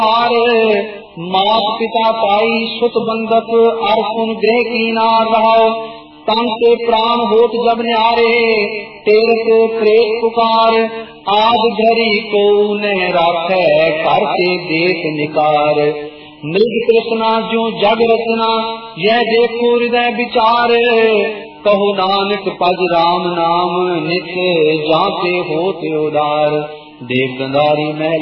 मात पिता ताई सुत बंधक अर सुन ग्रह की नार रहो। तन से प्राण होत जब न्यारे तेरत प्रेत पुकार। आज घरी को न राखे कर से देख निकार। मृग कृष्णा जो जग रचना यह देखो हृदय विचार। कहो नानक पज राम नाम नित जाते होते उदार। देव गंधारी महला